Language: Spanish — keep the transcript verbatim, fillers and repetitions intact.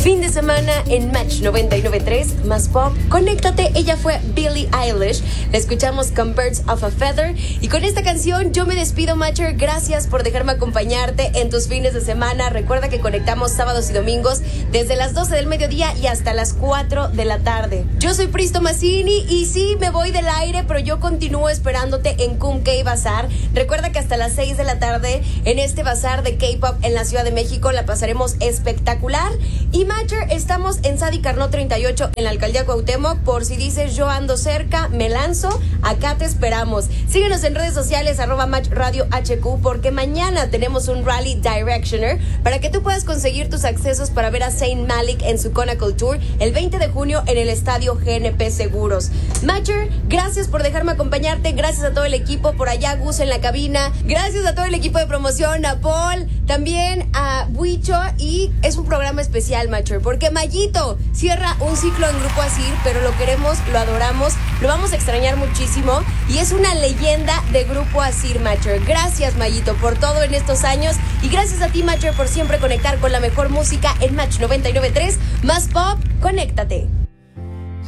Fin de semana en Match noventa y nueve punto tres, más pop. Conéctate, ella fue Billie Eilish. La escuchamos con Birds of a Feather. Y con esta canción yo me despido, Matcher. Gracias por dejarme acompañarte en tus fines de semana. Recuerda que conectamos sábados y domingos desde las doce del mediodía y hasta las cuatro de la tarde. Yo soy Pristo Massini y sí, me voy del aire, pero yo continúo esperándote en Kumkey Bazar. Recuerda que hasta las seis de la tarde en este bazar de K-pop en la Ciudad de México la pasaremos espectacular. Y Matcher, estamos en Sadi Carnot treinta y ocho en la Alcaldía Cuauhtémoc. Por si dices yo ando cerca, me lanzo, acá te esperamos. Síguenos en redes sociales, arroba Match Radio H Q, porque mañana tenemos un Rally Directioner para que tú puedas conseguir tus accesos para ver a Zayn Malik en su Conacle Tour el veinte de junio en el estadio G N P Seguros. Matcher, gracias por dejarme acompañarte, gracias a todo el equipo, por allá Gus en la cabina, gracias a todo el equipo de promoción, a Paul, también a Huicho, y es un programa especial, Matcher, porque Mayito cierra un ciclo en Grupo Asir, pero lo queremos, lo adoramos, lo vamos a extrañar muchísimo y es una leyenda de Grupo Asir, Matcher. Gracias, Mayito, por todo en estos años y gracias a ti, Matcher, por siempre conectar con la mejor música en Match noventa y nueve punto tres, más pop, conéctate.